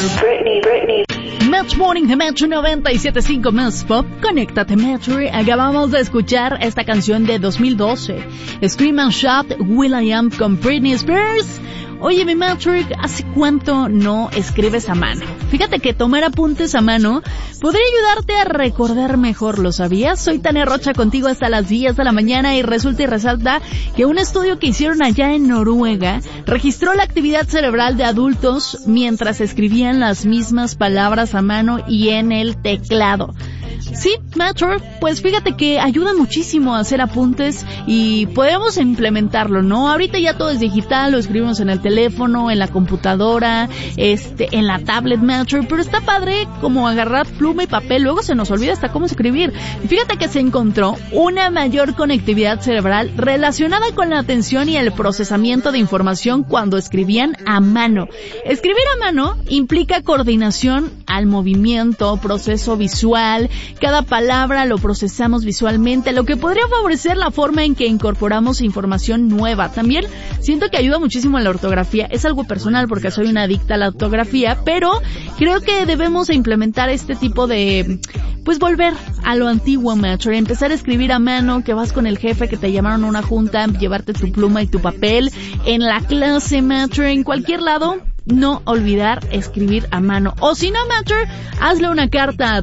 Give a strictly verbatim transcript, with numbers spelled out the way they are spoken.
Britney, Britney. Match Morning de Metro noventa y siete punto cinco Más Pop. Conéctate, Metro. Acabamos de escuchar esta canción de dos mil doce. Scream and Shout, will.i.am con Britney Spears. Oye, mi Matrick, ¿hace cuánto no escribes a mano? Fíjate que tomar apuntes a mano podría ayudarte a recordar mejor, ¿lo sabías? Soy Tania Rocha contigo hasta las diez de la mañana y resulta y resalta que un estudio que hicieron allá en Noruega registró la actividad cerebral de adultos mientras escribían las mismas palabras a mano y en el teclado. Sí, Matter, pues fíjate que ayuda muchísimo a hacer apuntes y podemos implementarlo, ¿no? Ahorita ya todo es digital, lo escribimos en el teléfono, en la computadora, este, en la tablet, Matter, pero está padre como agarrar pluma y papel, luego se nos olvida hasta cómo escribir. Fíjate que se encontró una mayor conectividad cerebral relacionada con la atención y el procesamiento de información cuando escribían a mano. Escribir a mano implica coordinación al movimiento, proceso visual. Cada palabra lo procesamos visualmente, lo que podría favorecer la forma en que incorporamos información nueva. También siento que ayuda muchísimo en la ortografía. Es algo personal porque soy una adicta a la ortografía, pero creo que debemos implementar este tipo de, pues volver a lo antiguo, macho. Empezar a escribir a mano, que vas con el jefe, que te llamaron a una junta, llevarte tu pluma y tu papel, en la clase, macho, en cualquier lado. No olvidar escribir a mano. O si no, macho, hazle una carta a